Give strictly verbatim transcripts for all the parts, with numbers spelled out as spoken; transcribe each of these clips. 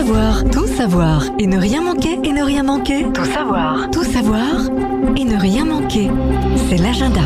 savoir, tout savoir et ne rien manquer et ne rien manquer. Tout savoir, tout savoir et ne rien manquer. C'est l'agenda.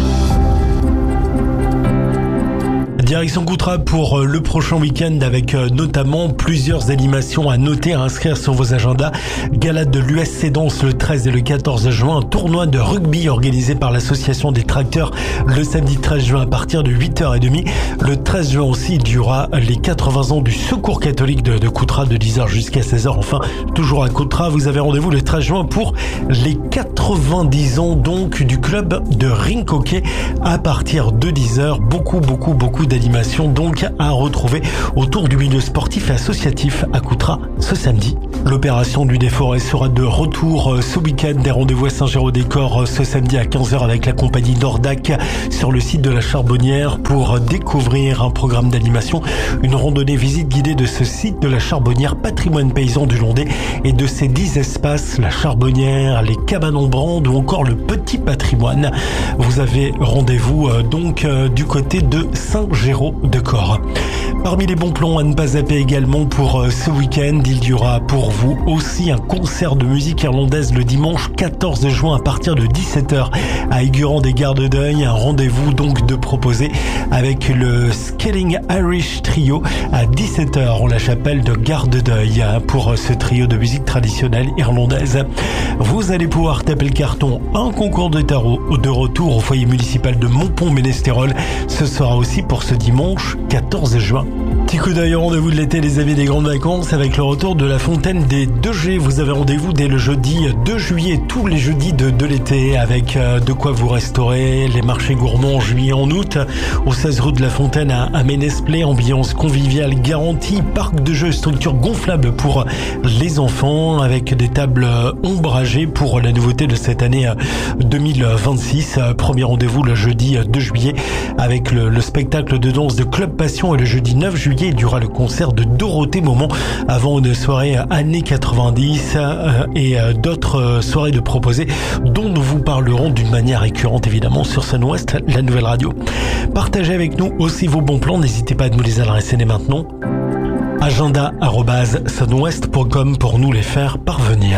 Direction Coutras pour le prochain week-end avec notamment plusieurs animations à noter, à inscrire sur vos agendas. Gala de l'U S C Danse le treize et le quatorze juin, un tournoi de rugby organisé par l'association des tracteurs le samedi treize juin à partir de huit heures trente. Le treize juin aussi, il y aura les quatre-vingts ans du Secours catholique de, de Coutras de dix heures jusqu'à seize heures. Enfin, toujours à Coutras, vous avez rendez-vous le treize juin pour les quatre-vingt-dix ans donc du club de rink hockey à partir de dix heures. Beaucoup, beaucoup, beaucoup d'animation donc à retrouver autour du milieu sportif et associatif à Coutras ce samedi. L'opération du Déforêt sera de retour ce week-end. Des rendez-vous à Saint-Géraud-des-Corps ce samedi à quinze heures avec la compagnie Nordac sur le site de la Charbonnière pour découvrir un programme d'animation, une randonnée visite guidée de ce site de la Charbonnière, patrimoine paysan du Landais et de ses dix espaces, la Charbonnière, les cabanes en brande ou encore le petit patrimoine. Vous avez rendez-vous donc du côté de Saint-Géraud-des-Corps. Parmi les bons plans à ne pas zapper également pour ce week-end, il y aura pour vous aussi un concert de musique irlandaise le dimanche quatorze juin à partir de dix-sept heures à Aiguran des Gardes d'Oeil. Un rendez-vous donc de proposer avec le Skelling Irish Trio à dix-sept heures en la chapelle de Garde d'Oeil pour ce trio de musique traditionnelle irlandaise. Vous allez pouvoir taper le carton. Un concours de tarot de retour au foyer municipal de Montpont-Ménestérol. Ce sera aussi pour ce dimanche quatorze juin. Petit coup d'œil au rendez-vous de l'été, les amis des grandes vacances avec le retour de la fontaine des deux G. Vous avez rendez-vous dès le jeudi deux juillet, tous les jeudis de, de l'été avec euh, de quoi vous restaurer, les marchés gourmands en juillet, en août, au seize rue de la Fontaine à, à Ménesplet, ambiance conviviale garantie, parc de jeux, structure gonflable pour les enfants avec des tables ombragées pour la nouveauté de cette année deux mille vingt-six. Premier rendez-vous le jeudi deux juillet avec le, le spectacle de danse de Club Passion et le jeudi neuf juillet il y aura le concert de Dorothée Moment avant une soirée années quatre-vingt-dix et d'autres soirées de proposées dont nous vous parlerons d'une manière récurrente évidemment sur Sun Ouest, la nouvelle radio. Partagez avec nous aussi vos bons plans, n'hésitez pas à nous les adresser dès maintenant. agenda arobase sunwest point com pour nous les faire parvenir.